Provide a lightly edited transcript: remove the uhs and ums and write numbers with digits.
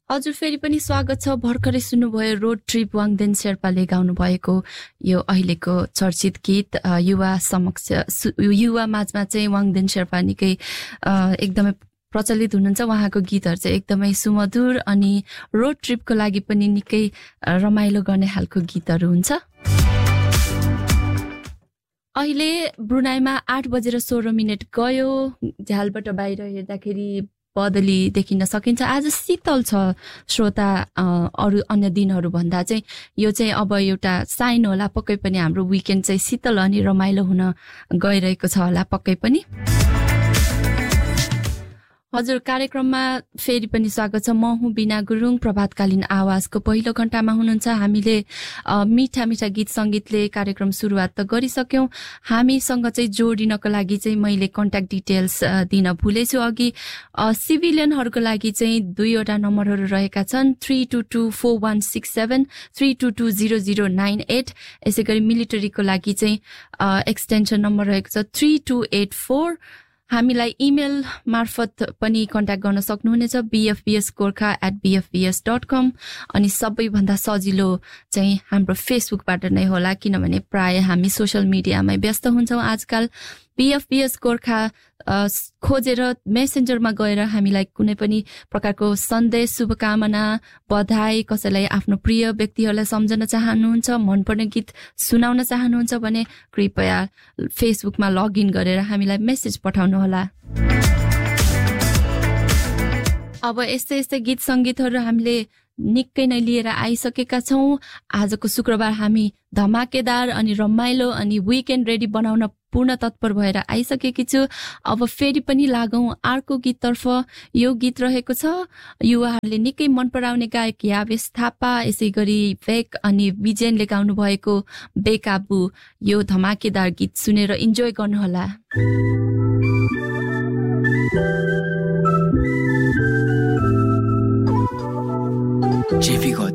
हजुर फेरि पनि स्वागत छ। भर्खरै सुन्नुभयो रोड ट्रिप वाङदेन शेर्पाले गाउनु भएको यो अहिलेको चर्चित गीत। युवा माझमा चाहिँ वाङदेन शेर्पा निकै एकदमै प्रचलित हुनुहुन्छ। उहाँको गीतहरू चाहिँ एकदमै सुमधुर अनि रोड ट्रिपको लागि पनि निकै रमाइलो गर्ने खालको गीतहरू हुन्छ। अहिले ब्रुनाईमा 8:16 गयो। झ्यालबाट बाहिर हेर्दाखेरि बदली देखिन सकिन्छ। आज शीतल छ श्रोता, अरू अन्य दिनहरू भन्दा चाहिँ यो चाहिँ अब एउटा साइन होला पक्कै पनि हाम्रो विकेन्ड चाहिँ शीतल अनि रमाइलो हुन गइरहेको छ होला पक्कै पनि। हजुर कार्यक्रममा फेरि पनि स्वागत छ। म हुँ बिना गुरुङ। प्रभातकालीन आवाजको पहिलो घण्टामा हुनुहुन्छ। हामीले मिठा मिठा गीत सङ्गीतले कार्यक्रम सुरुवात त गरिसक्यौँ। हामीसँग चाहिँ जोडिनको लागि चाहिँ मैले कन्ट्याक्ट डिटेल्स दिन भुलेछु अघि। सिभिलियनहरूको लागि चाहिँ 2वटा नम्बरहरू रहेका छन्, 3224167, 3220098। यसै गरी मिलिटरीको लागि चाहिँ एक्सटेन्सन नम्बर रहेको छ 3284। हामीलाई इमेल मार्फत पनि कन्ट्याक्ट गर्न सक्नुहुनेछ, bfbsgorkha@bfbs.com। अनि सबैभन्दा सजिलो चाहिँ हाम्रो फेसबुकबाट नै होला, किनभने प्राय हामी सोसियल मिडियामै व्यस्त हुन्छौँ आजकल। BFBS गोर्खा खोजेर मेसेन्जरमा गएर हामीलाई कुनै पनि प्रकारको सन्देश, शुभकामना, बधाई, कसैलाई आफ्नो प्रिय व्यक्तिहरूलाई सम्झन चाहनुहुन्छ, मनपर्ने गीत सुनाउन चाहनुहुन्छ भने कृपया फेसबुकमा लगइन गरेर हामीलाई मेसेज पठाउनुहोला। अब यस्तै यस्तै गीत सङ्गीतहरू हामीले निकै नै लिएर आइसकेका छौँ। आजको शुक्रबार हामी धमाकेदार अनि रमाइलो अनि विकेन्ड रेडी बनाउन पूर्ण तत्पर भएर आइसकेकी छु। अब फेरि पनि लागौँ अर्को गीततर्फ। यो गीत रहेको छ युवाहरूले निकै मन पराउने गायक यावेश थापा, यसै गरी वेक अनि विजयनले गाउनु भएको बेकाबु। यो धमाकेदार गीत सुनेर इन्जोय गर्नुहोला। JV God